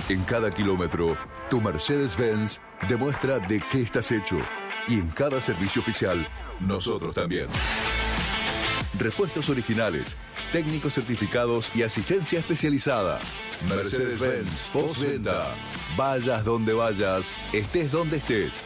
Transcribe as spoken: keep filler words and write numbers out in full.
En cada kilómetro, tu Mercedes-Benz demuestra de qué estás hecho. Y en cada servicio oficial, nosotros también. Repuestos originales, técnicos certificados y asistencia especializada. Mercedes-Benz Postventa. Vayas donde vayas, estés donde estés.